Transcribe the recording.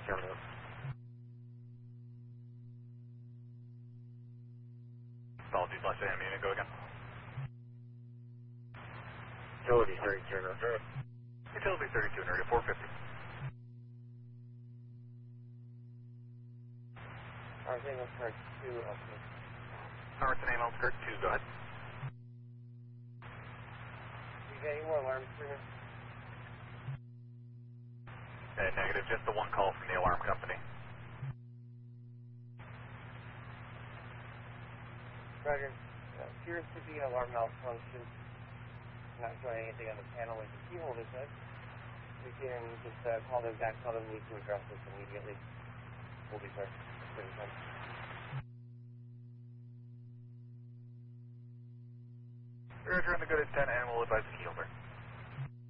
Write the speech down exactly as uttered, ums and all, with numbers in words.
Affirmative. Apologies, last A M unit, go again. Utility thirty-two, Roger. Utility thirty-two, and area four fifty. Our thing was for two, okay. Norton Amos, Kurt two, go ahead. You got any more alarms for me? Uh, negative, just the one call from the alarm company. Roger. Uh, appears to be an alarm malfunction. Not showing anything on the panel with the key holder says. We can just uh, call them back, tell them we need to address this immediately. We'll be there. Roger, on the good at ten, and we'll advise the key holder.